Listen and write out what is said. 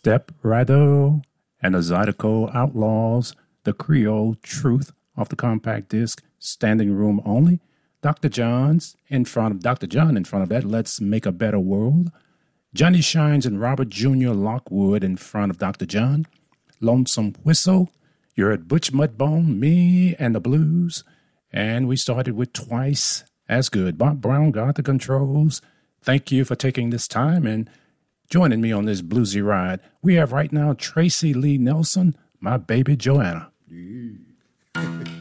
Step Rado and the Zydeco Outlaws, the Creole Truth off the compact disc, Standing Room Only. Dr. John's in front of Dr. John in front of that, Let's Make a Better World. Johnny Shines and Robert Jr. Lockwood in front of Dr. John. Lonesome Whistle. You're at Butch Mudbone, Me and the Blues. And we started with Twice as Good. Bob Brown got the controls. Thank you for taking this time and joining me on this bluesy ride. We have right now Tracy Lee Nelson, My Baby Joanna.